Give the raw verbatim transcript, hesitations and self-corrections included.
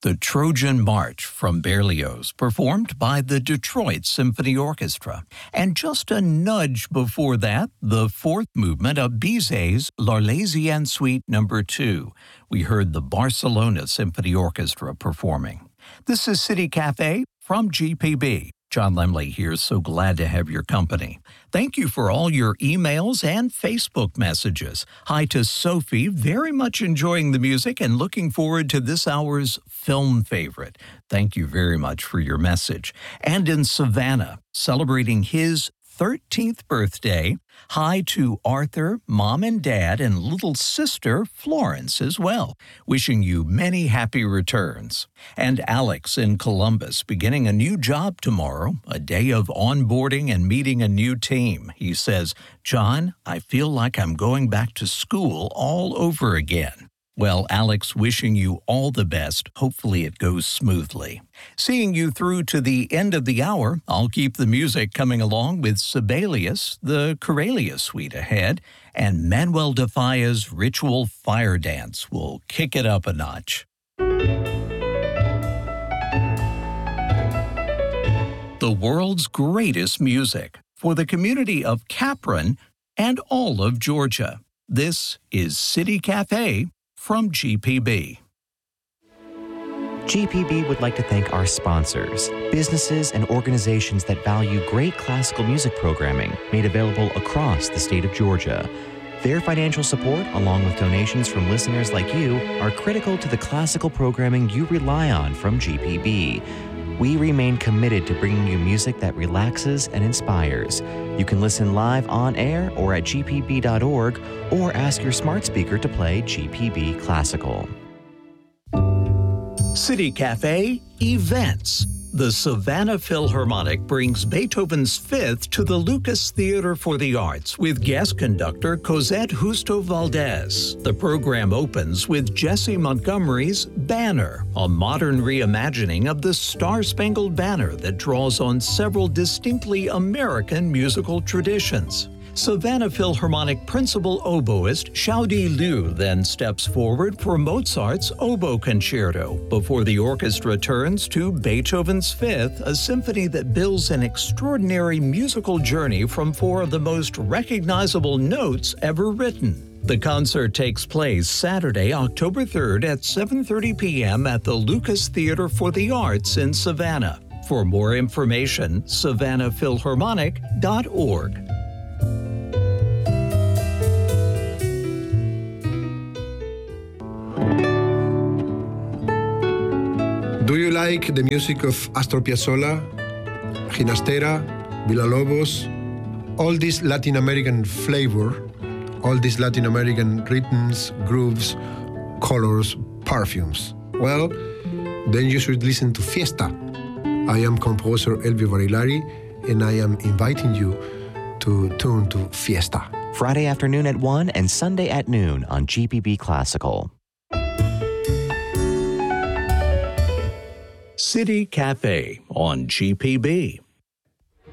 the Trojan March from Berlioz, performed by the Detroit Symphony Orchestra. And just a nudge before that, the fourth movement of Bizet's L'Arlésienne Suite Number two. We heard the Barcelona Symphony Orchestra performing. This is City Cafe from G P B. John Lemley here, so glad to have your company. Thank you for all your emails and Facebook messages. Hi to Sophie, very much enjoying the music and looking forward to this hour's film favorite. Thank you very much for your message. And in Savannah, celebrating his thirteenth birthday, hi to Arthur, Mom and Dad, and little sister Florence as well. Wishing you many happy returns. And Alex in Columbus, beginning a new job tomorrow, a day of onboarding and meeting a new team. He says, John, I feel like I'm going back to school all over again. Well, Alex, wishing you all the best. Hopefully it goes smoothly. Seeing you through to the end of the hour, I'll keep the music coming along with Sibelius, the Corellia Suite ahead, and Manuel de Falla's Ritual Fire Dance will kick it up a notch. The world's greatest music for the community of Capron and all of Georgia. This is City Cafe from G P B. G P B would like to thank our sponsors, businesses and organizations that value great classical music programming made available across the state of Georgia. Their financial support, along with donations from listeners like you, are critical to the classical programming you rely on from G P B. We remain committed to bringing you music that relaxes and inspires. You can listen live on air or at G P B dot org or ask your smart speaker to play G P B Classical. City Cafe Events. The Savannah Philharmonic brings Beethoven's Fifth to the Lucas Theater for the Arts with guest conductor Cosette Justo Valdez. The program opens with Jesse Montgomery's Banner, a modern reimagining of the Star-Spangled Banner that draws on several distinctly American musical traditions. Savannah Philharmonic principal oboist Xiaodi Liu then steps forward for Mozart's Oboe Concerto before the orchestra turns to Beethoven's Fifth, a symphony that builds an extraordinary musical journey from four of the most recognizable notes ever written. The concert takes place Saturday, October third at seven thirty p.m. at the Lucas Theater for the Arts in Savannah. For more information, savannah philharmonic dot org. Do you like the music of Astor Piazzolla, Ginastera, Villalobos, all this Latin American flavor, all these Latin American rhythms, grooves, colors, perfumes? Well, then you should listen to Fiesta. I am composer Elvio Barilari, and I am inviting you to tune to Fiesta. Friday afternoon at one and Sunday at noon on G P B Classical. City Cafe on G P B.